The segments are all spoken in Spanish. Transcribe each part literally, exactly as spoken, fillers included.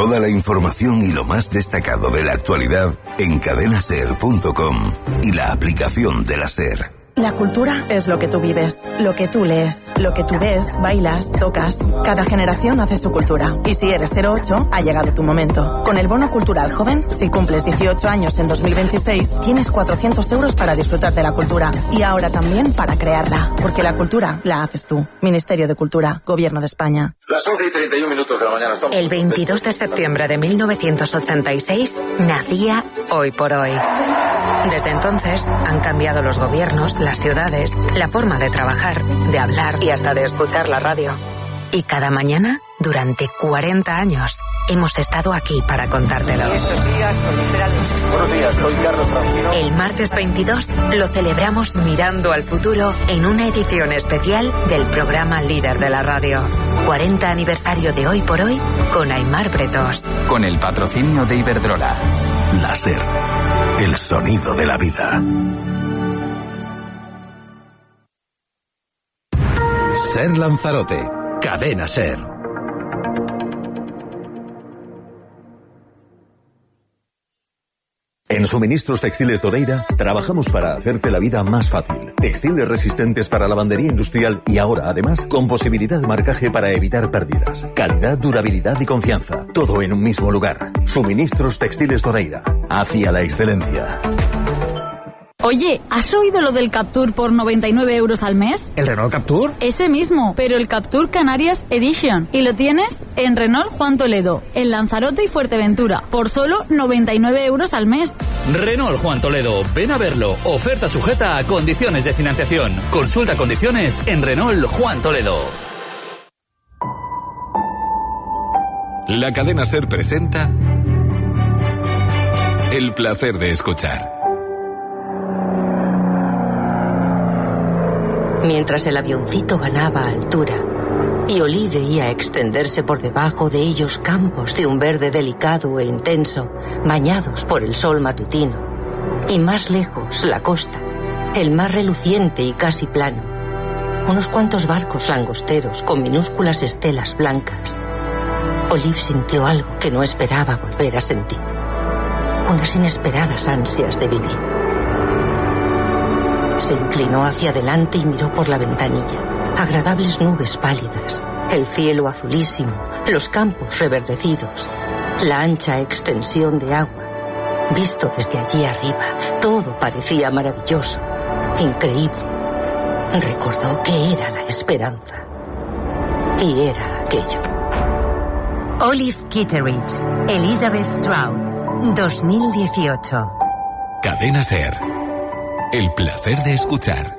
Toda la información y lo más destacado de la actualidad en cadena ser punto com y la aplicación de la SER. La cultura es lo que tú vives, lo que tú lees, lo que tú ves, bailas, tocas. Cada generación hace su cultura. Y si eres cero ocho, ha llegado tu momento. Con el Bono Cultural Joven, si cumples dieciocho años en dos mil veintiséis, tienes cuatrocientos euros para disfrutar de la cultura. Y ahora también para crearla. Porque la cultura la haces tú. Ministerio de Cultura, Gobierno de España. Las once y treinta y un minutos de la mañana estamos. El veintidós de septiembre de mil novecientos ochenta y seis nacía Hoy por Hoy. Desde entonces han cambiado los gobiernos, las ciudades, la forma de trabajar, de hablar y hasta de escuchar la radio. Y cada mañana, durante cuarenta años, hemos estado aquí para contártelo. Estos días proliferan los... Buenos días, soy Carlos Francino. El martes veintidós lo celebramos mirando al futuro en una edición especial del programa líder de la radio. cuarenta aniversario de Hoy por Hoy con Aimar Bretos. Con el patrocinio de Iberdrola. La SER, el sonido de la vida. SER Lanzarote, Cadena SER. En Suministros Textiles Dodeira trabajamos para hacerte la vida más fácil. Textiles resistentes para lavandería industrial y ahora, además, con posibilidad de marcaje para evitar pérdidas. Calidad, durabilidad y confianza. Todo en un mismo lugar. Suministros Textiles Dodeira. Hacia la excelencia. Oye, ¿has oído lo del Capture por noventa y nueve euros al mes? ¿El Renault Capture? Ese mismo, pero el Capture Canarias Edition. Y lo tienes en Renault Juan Toledo, en Lanzarote y Fuerteventura, por solo noventa y nueve euros al mes. Renault Juan Toledo, ven a verlo. Oferta sujeta a condiciones de financiación. Consulta condiciones en Renault Juan Toledo. La cadena SER presenta El placer de escuchar. Mientras el avioncito ganaba altura y Olí veía extenderse por debajo de ellos campos de un verde delicado e intenso, bañados por el sol matutino, y más lejos la costa, el mar reluciente y casi plano, unos cuantos barcos langosteros con minúsculas estelas blancas, Olive sintió algo que no esperaba volver a sentir, unas inesperadas ansias de vivir. Se inclinó hacia adelante y miró por la ventanilla. Agradables nubes pálidas, el cielo azulísimo, los campos reverdecidos, la ancha extensión de agua. Visto desde allí arriba, todo parecía maravilloso, increíble. Recordó que era la esperanza. Y era aquello. Olive Kitteridge, Elizabeth Stroud, dos mil dieciocho. Cadena SER. El placer de escuchar.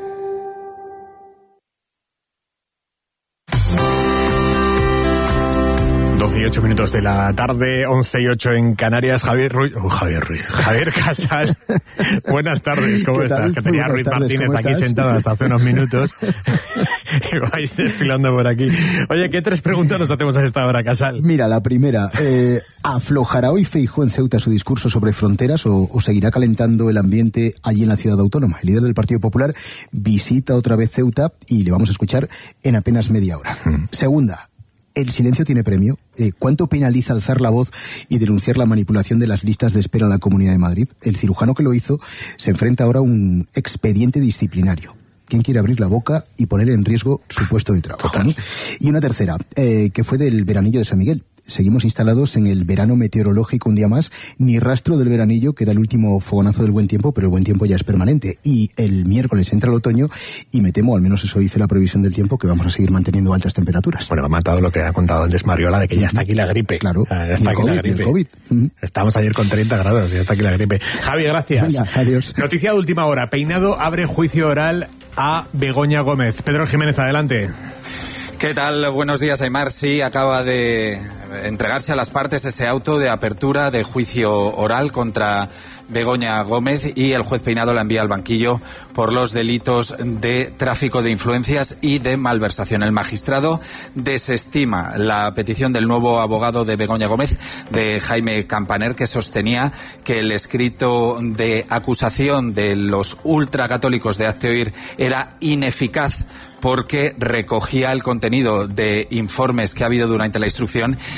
doce y ocho minutos de la tarde, once y ocho en Canarias. Javier Ruiz, oh, Javier Ruiz, Javier Casal. Buenas tardes, ¿cómo estás? Que tenía a Ruiz tardes, Martínez aquí estás? Sentado hasta hace unos minutos. Y vais desfilando por aquí. Oye, ¿qué tres preguntas nos hacemos a esta hora, Casal? Mira, la primera, eh, ¿aflojará hoy Feijóo en Ceuta su discurso sobre fronteras o, o seguirá calentando el ambiente allí en la ciudad autónoma? El líder del Partido Popular visita otra vez Ceuta y le vamos a escuchar en apenas media hora. Mm. Segunda, ¿el silencio tiene premio? Eh, ¿Cuánto penaliza alzar la voz y denunciar la manipulación de las listas de espera en la Comunidad de Madrid? El cirujano que lo hizo se enfrenta ahora a un expediente disciplinario. ¿Quién quiere abrir la boca y poner en riesgo su puesto de trabajo? ¿No? Y una tercera, eh, que fue del veranillo de San Miguel. Seguimos instalados en el verano meteorológico un día más, ni rastro del veranillo, que era el último fogonazo del buen tiempo, pero el buen tiempo ya es permanente. Y el miércoles entra el otoño y me temo, al menos eso dice la previsión del tiempo, que vamos a seguir manteniendo altas temperaturas. Bueno, me ha matado lo que ha contado antes Mariola, de que ya está aquí la gripe. Claro, ya está aquí COVID, la gripe. COVID. Uh-huh. Estamos ayer con treinta grados y ya está aquí la gripe. Javi, gracias. Venga, adiós. Noticia de última hora. Peinado abre juicio oral a Begoña Gómez. Pedro Jiménez, adelante. ¿Qué tal? Buenos días, Aimar. Sí, acaba de entregarse a las partes ese auto de apertura de juicio oral contra Begoña Gómez y el juez Peinado la envía al banquillo por los delitos de tráfico de influencias y de malversación. El magistrado desestima la petición del nuevo abogado de Begoña Gómez, de Jaime Campaner, que sostenía que el escrito de acusación de los ultracatólicos de Hazte Oír era ineficaz porque recogía el contenido de informes que ha habido durante la instrucción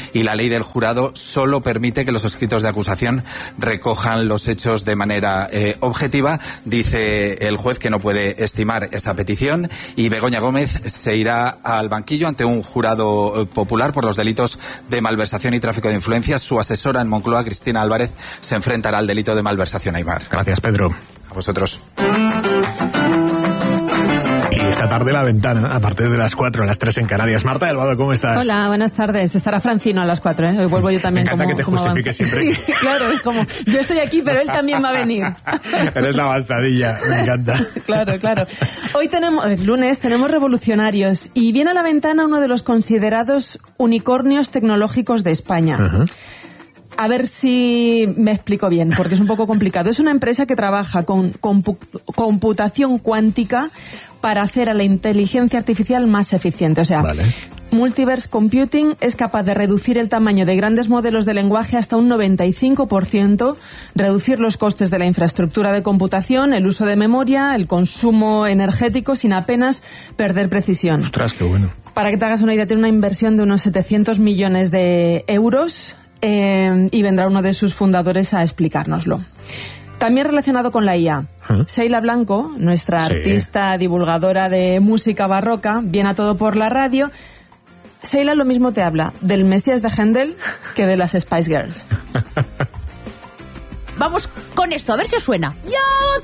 y la ley del jurado solo permite que los escritos de acusación recojan los hechos de manera eh, objetiva. Dice el juez que no puede estimar esa petición y Begoña Gómez se irá al banquillo ante un jurado eh, popular por los delitos de malversación y tráfico de influencias. Su asesora en Moncloa, Cristina Álvarez, se enfrentará al delito de malversación. Aymar. Gracias, Pedro. A vosotros. Y esta tarde La Ventana, a partir de las cuatro, a las tres en Canarias. Marta del Vado, ¿cómo estás? Hola, buenas tardes. Estará Francino a las cuatro, ¿eh? Hoy vuelvo yo también. Me encanta como, que te como justifiques avanza. siempre. Sí, claro, es como, yo estoy aquí, pero él también va a venir. Eres la avanzadilla, me encanta. Claro, claro. Hoy tenemos, es lunes, tenemos revolucionarios y viene a La Ventana uno de los considerados unicornios tecnológicos de España. Uh-huh. A ver si me explico bien, porque es un poco complicado. Es una empresa que trabaja con compu- computación cuántica para hacer a la inteligencia artificial más eficiente. O sea, vale. Multiverse Computing es capaz de reducir el tamaño de grandes modelos de lenguaje hasta un noventa y cinco por ciento, reducir los costes de la infraestructura de computación, el uso de memoria, el consumo energético sin apenas perder precisión. Ostras, qué bueno. Para que te hagas una idea, tiene una inversión de unos setecientos millones de euros. Eh, y vendrá uno de sus fundadores a explicárnoslo. También relacionado con la I A, ¿eh? Sheila Blanco, nuestra sí. artista divulgadora de música barroca, viene a todo por la radio. Sheila lo mismo te habla del Mesías de Händel que de las Spice Girls. Vamos con esto, a ver si os suena. Yo